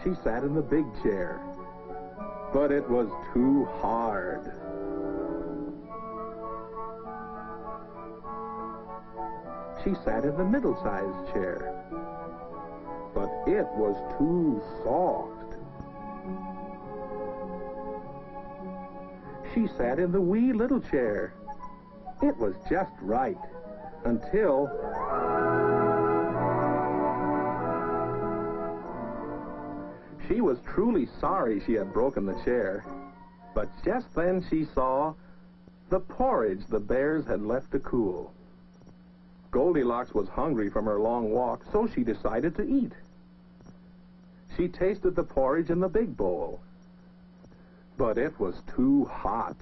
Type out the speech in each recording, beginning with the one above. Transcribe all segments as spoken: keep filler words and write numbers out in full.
She sat in the big chair, but it was too hard. She sat in the middle-sized chair, but it was too soft. She sat in the wee little chair. It was just right, until... She was truly sorry she had broken the chair, but just then she saw the porridge the bears had left to cool. Goldilocks was hungry from her long walk, so she decided to eat. She tasted the porridge in the big bowl, but it was too hot.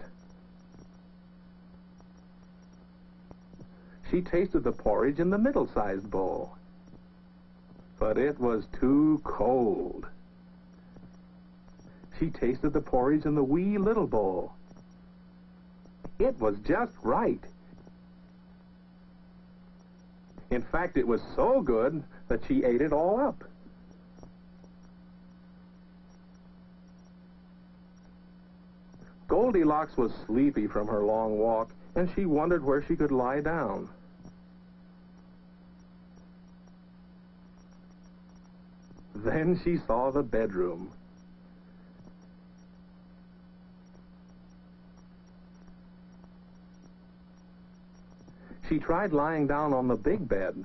She tasted the porridge in the middle-sized bowl, but it was too cold. She tasted the porridge in the wee little bowl. It was just right. In fact, it was so good that she ate it all up. Goldilocks was sleepy from her long walk, and she wondered where she could lie down. Then she saw the bedroom. She tried lying down on the big bed,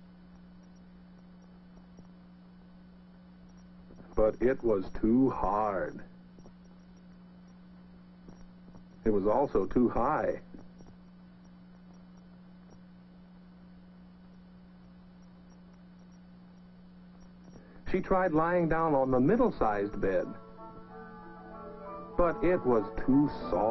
but it was too hard. It was also too high. She tried lying down on the middle-sized bed, but it was too soft.